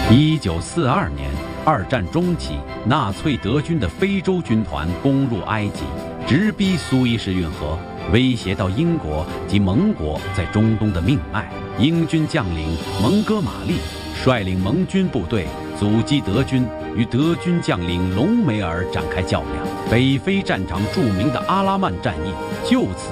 1942年，二战中期，纳粹德军的非洲军团攻入埃及，直逼苏伊士运河，威胁到英国及盟国在中东的命脉。英军将领蒙哥马利率领盟军部队阻击德军，与德军将领隆美尔展开较量。北非战场著名的阿拉曼战役就此